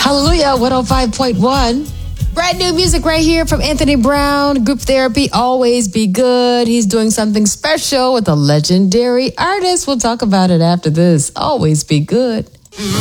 Hallelujah, 105.1. Brand new music right here from Anthony Brown, Group Therapy, Always Be Good. He's doing something special with a legendary artist. We'll talk about it after this. Always be good.